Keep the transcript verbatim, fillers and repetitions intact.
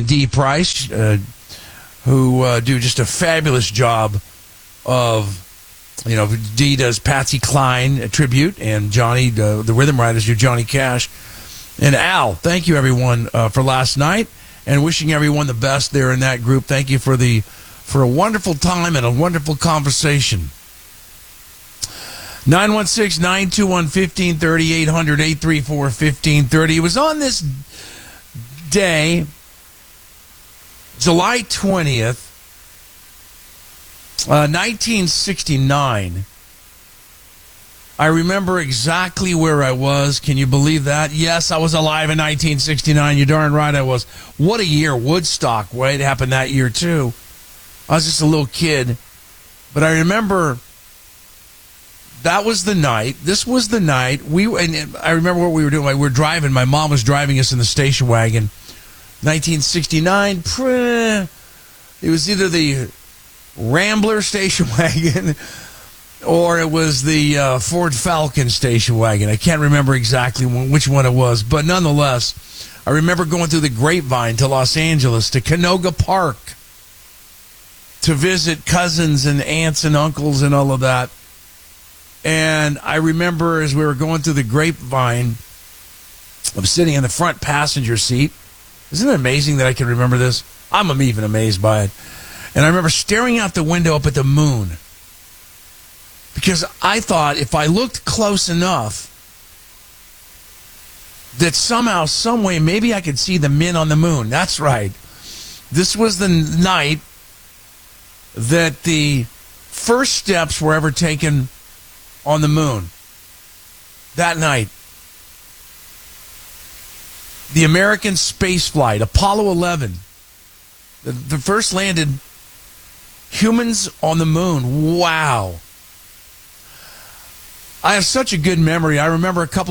and Dee Price, uh, who uh, do just a fabulous job of, you know, Dee does Patsy Cline a tribute, and Johnny, uh, the Rhythm Riders, do Johnny Cash. And Al, thank you, everyone, uh, for last night, and wishing everyone the best there in that group. Thank you for the for a wonderful time and a wonderful conversation. nine one six, nine two one, one five three zero, eight hundred, eight three four, one five three zero. It was on this day, July twentieth, uh, nineteen sixty-nine. I remember exactly where I was. Can you believe that? Yes, I was alive in nineteen sixty-nine. You're darn right I was. What a year. Woodstock. Well, it happened that year, too. I was just a little kid. But I remember that was the night. This was the night. We and I remember what we were doing. We were driving. My mom was driving us in the station wagon. nineteen sixty-nine. It was either the Rambler station wagon or it was the uh, Ford Falcon station wagon. I can't remember exactly which one it was. But nonetheless, I remember going through the Grapevine to Los Angeles, to Canoga Park, to visit cousins and aunts and uncles and all of that. And I remember as we were going through the Grapevine, I'm sitting in the front passenger seat. Isn't it amazing that I can remember this? I'm even amazed by it. And I remember staring out the window up at the moon, because I thought if I looked close enough that somehow, some way, maybe I could see the men on the moon. That's right. This was the night that the first steps were ever taken on the moon. That night, the American space flight, Apollo eleven, the, the first landed humans on the moon. Wow. I have such a good memory. I remember a couple